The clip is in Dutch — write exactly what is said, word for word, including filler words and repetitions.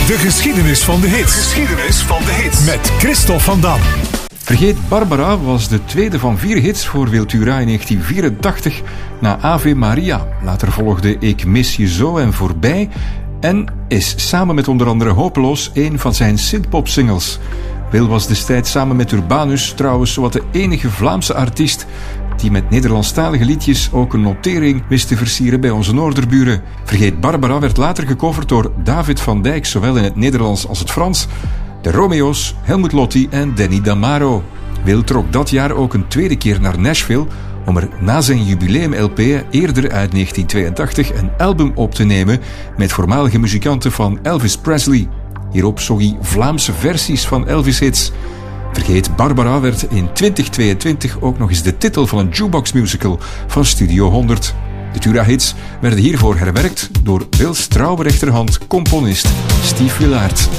De geschiedenis van de hits. Geschiedenis van de hits. Met Christophe van Dam. Vergeet Barbara was de tweede van vier hits voor Wiltura in negentien vierentachtig na Ave Maria. Later volgde Ik mis je zo en Voorbij en is samen met onder andere Hopeloos een van zijn synthpop-singles. Wil was destijds samen met Urbanus trouwens zowat de enige Vlaamse artiest die met Nederlandstalige liedjes ook een notering wist te versieren bij onze noorderburen. Vergeet Barbara werd later gecoverd door David van Dijk, zowel in het Nederlands als het Frans, de Romeo's, Helmut Lotti en Danny Damaro. Wil trok dat jaar ook een tweede keer naar Nashville om er na zijn jubileum-L P eerder uit negentien tweeëntachtig een album op te nemen met voormalige muzikanten van Elvis Presley. Hierop zong hij Vlaamse versies van Elvis-hits. Vergeet Barbara werd in twintig tweeëntwintig ook nog eens de titel van een jukebox-musical van Studio honderd. De Tura-hits werden hiervoor herwerkt door Wils trouwe rechterhand componist Steve Willaert.